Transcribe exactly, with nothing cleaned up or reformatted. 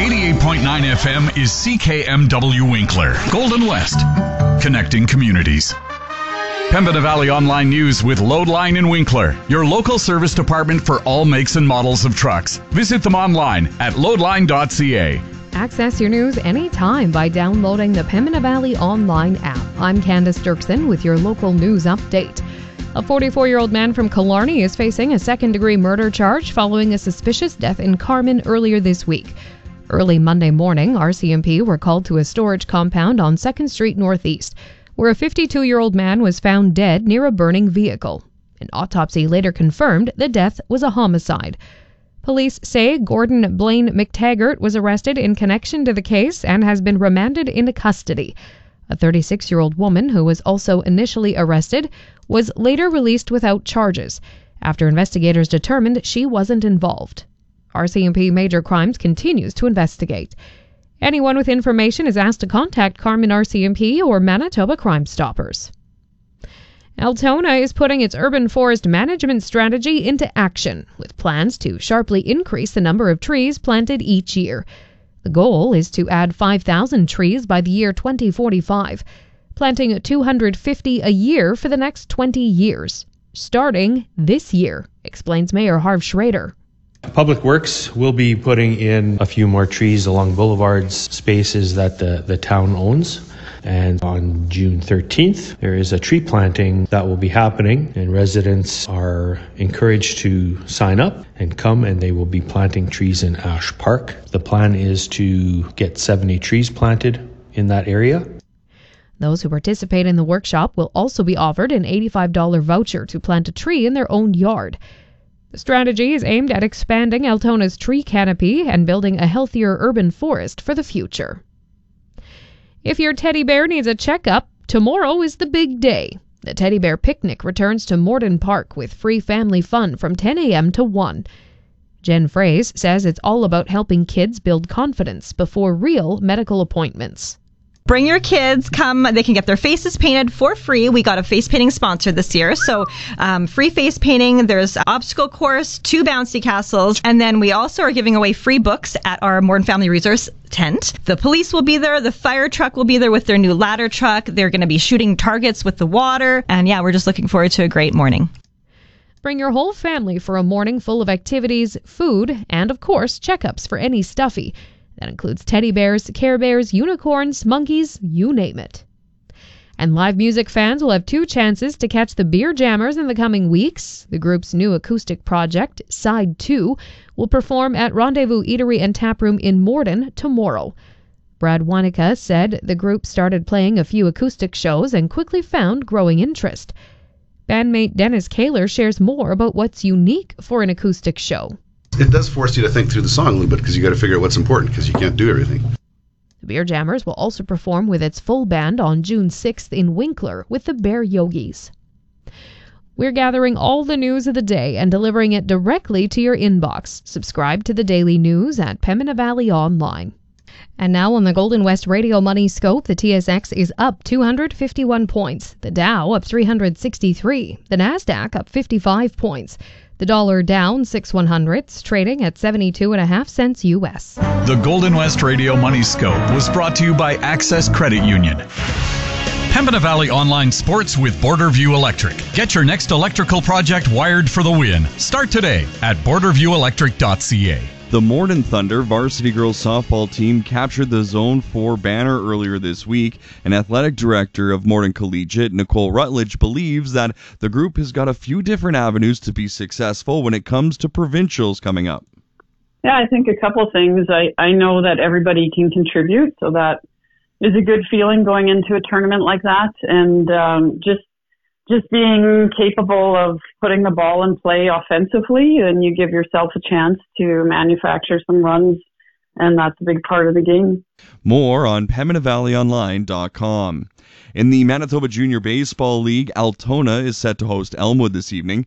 eighty-eight point nine F M is C K M W Winkler, Golden West, connecting communities. Pembina Valley Online News with Loadline in Winkler, your local service department for all makes and models of trucks. Visit them online at loadline dot c a. Access your news anytime by downloading the Pembina Valley Online app. I'm Candace Dirksen with your local news update. A forty-four-year-old man from Killarney is facing a second-degree murder charge following a suspicious death in Carman earlier this week. Early Monday morning, R C M P were called to a storage compound on second Street Northeast, where a fifty-two-year-old man was found dead near a burning vehicle. An autopsy later confirmed the death was a homicide. Police say Gordon Blaine McTaggart was arrested in connection to the case and has been remanded into custody. A thirty-six-year-old woman who was also initially arrested was later released without charges after investigators determined she wasn't involved. R C M P Major Crimes continues to investigate. Anyone with information is asked to contact Carman R C M P or Manitoba Crime Stoppers. Altona is putting its urban forest management strategy into action, with plans to sharply increase the number of trees planted each year. The goal is to add five thousand trees by the year twenty forty-five, planting two hundred fifty a year for the next twenty years, starting this year, explains Mayor Harv Schrader. Public Works will be putting in a few more trees along boulevards, spaces that the, the town owns. And on June thirteenth, there is a tree planting that will be happening, and residents are encouraged to sign up and come, and they will be planting trees in Ash Park. The plan is to get seventy trees planted in that area. Those who participate in the workshop will also be offered an eighty-five dollars voucher to plant a tree in their own yard. The strategy is aimed at expanding Altona's tree canopy and building a healthier urban forest for the future. If your teddy bear needs a checkup, tomorrow is the big day. The Teddy Bear Picnic returns to Morden Park with free family fun from ten a.m. to one. Jen Fraze says it's all about helping kids build confidence before real medical appointments. Bring your kids, come, they can get their faces painted for free. We got a face painting sponsor this year, so um, free face painting, there's an obstacle course, two bouncy castles, and then we also are giving away free books at our Morden Family Resource tent. The police will be there, the fire truck will be there with their new ladder truck, they're going to be shooting targets with the water, and yeah, we're just looking forward to a great morning. Bring your whole family for a morning full of activities, food, and of course, checkups for any stuffy. That includes teddy bears, Care Bears, unicorns, monkeys, you name it. And live music fans will have two chances to catch the Beer Jammers in the coming weeks. The group's new acoustic project, Side two, will perform at Rendezvous Eatery and Taproom in Morden tomorrow. Brad Wanica said the group started playing a few acoustic shows and quickly found growing interest. Bandmate Dennis Kaler shares more about what's unique for an acoustic show. It does force you to think through the song a little bit because you got to figure out what's important because you can't do everything. The Beer Jammers will also perform with its full band on June sixth in Winkler with the Bear Yogis. We're gathering all the news of the day and delivering it directly to your inbox. Subscribe to the daily news at Pembina Valley Online. And now on the Golden West Radio Money Scope, the T S X is up two hundred fifty-one points, the Dow up three hundred sixty-three, the Nasdaq up fifty-five points. The dollar down six one hundredths, trading at seventy-two and a half cents U S. The Golden West Radio Money Scope was brought to you by Access Credit Union. Pembina Valley Online Sports with Borderview Electric. Get your next electrical project wired for the win. Start today at border view electric dot c a. The Morden Thunder varsity girls softball team captured the Zone four banner earlier this week. An athletic director of Morden Collegiate, Nicole Rutledge, believes that the group has got a few different avenues to be successful when it comes to provincials coming up. Yeah, I think a couple things. I, I know that everybody can contribute, so that is a good feeling going into a tournament like that. And um, just just being capable of putting the ball in play offensively, and you give yourself a chance to manufacture some runs, and that's a big part of the game. More on Pembina Valley Online dot com. In the Manitoba Junior Baseball League, Altona is set to host Elmwood this evening.